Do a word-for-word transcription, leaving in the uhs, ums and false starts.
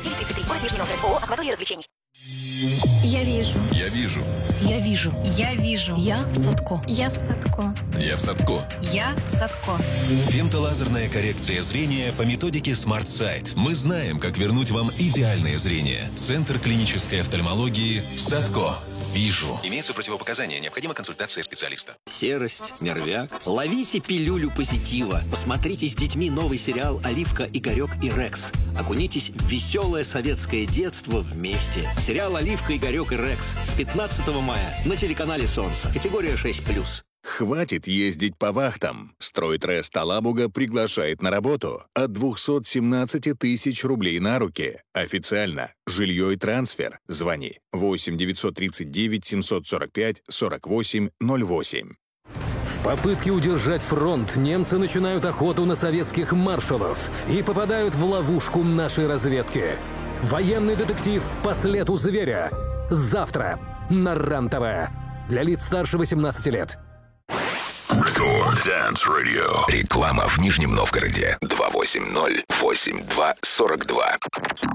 тридцать девять тридцать три. Город Нижний Новгород. ООО «Акватория развлечений». Я вижу. Я вижу. Я вижу. Я вижу. Я в Садко. Я в Садко. Я в Садко. Я в Садко. Фемтолазерная коррекция зрения по методике Smart Sight. Мы знаем, как вернуть вам идеальное зрение. Центр клинической офтальмологии Садко. Вижу. Имеются противопоказания. Необходима консультация специалиста. Серость, нервяк. Ловите пилюлю позитива. Посмотрите с детьми новый сериал «Оливка, Игорек и Рекс». Окунитесь в веселое советское детство вместе. Сериал «Оливка, Игорек и Рекс» с пятнадцатого мая на телеканале «Солнце». Категория шесть плюс. Хватит ездить по вахтам. Стройтрест Алабуга приглашает на работу от двухсот семнадцати тысяч рублей на руки. Официально. Жилье и трансфер. Звони восемь девятьсот тридцать девять семьсот сорок пять сорок восемь ноль восемь. В попытке удержать фронт немцы начинают охоту на советских маршалов и попадают в ловушку нашей разведки. Военный детектив «По следу зверя». Завтра на РЕН-ТВ. Для лиц старше восемнадцати лет. Рекорд Dance Radio. Реклама в Нижнем Новгороде. два восемь ноль восемь два сорок два.